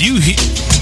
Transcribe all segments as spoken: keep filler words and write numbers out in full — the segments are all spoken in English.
you he-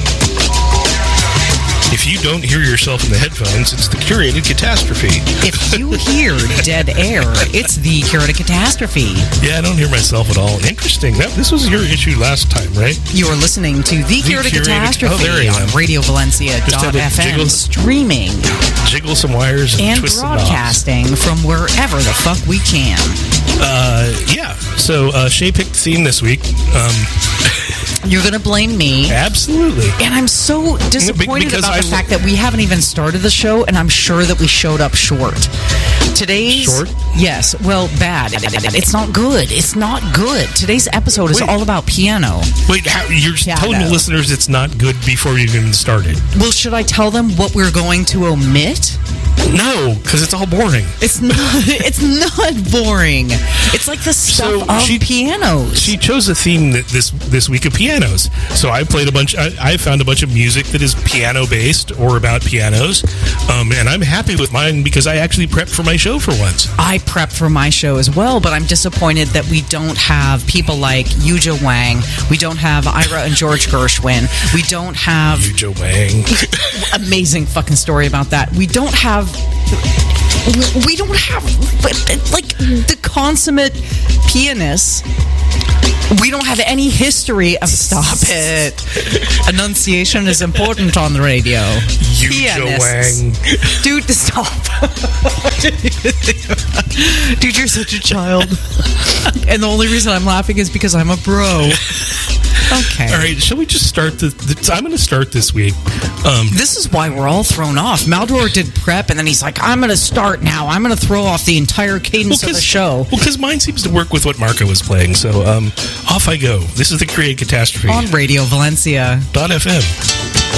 if you don't hear yourself in the headphones, it's the curated catastrophe. If you hear dead air, it's the curated catastrophe. Yeah, I don't hear myself at all. Interesting. That, this was your issue last time, right? You are listening to the, the curated, curated catastrophe oh, there I am. on radio valencia dot f m, streaming, jiggle some wires, and, and twist broadcasting some from wherever the fuck we can. Uh, yeah. So uh, Shay picked the theme this week. Um, You're going to blame me. Absolutely. And I'm so disappointed because about I the fact that we haven't even started the show, and I'm sure that we showed up short. Today's... Short? Yes. Well, bad. It's not good. It's not good. Today's episode is Wait. all about piano. Wait, how, you're Piano. telling the listeners it's not good before you even started? Well, should I tell them what we're going to omit? No, because it's all boring. It's not. It's not boring. It's like the stuff So of she- pianos. She chose a theme that this this week of pianos. So I played a bunch. I, I found a bunch of music that is piano based or about pianos, um, and I'm happy with mine because I actually prepped for my show for once. I prep for my show as well, but I'm disappointed that we don't have people like Yuja Wang. We don't have Ira and George Gershwin. We don't have Yuja Wang. amazing fucking story about that. We don't have. We don't have like the consummate pianists. We don't have any history of stop it. Enunciation is important on the radio. Yuja Wang. Dude, stop. Dude, you're such a child. And the only reason I'm laughing is because I'm a bro. Okay. All right, shall we just start the... the I'm going to start this week. Um, this is why we're all thrown off. Maldor did prep, and then he's like, I'm going to start now. I'm going to throw off the entire cadence well, of the show. Well, because mine seems to work with what Marco was playing, so um, off I go. This is the Create Catastrophe. On Radio Valencia. Dot F M.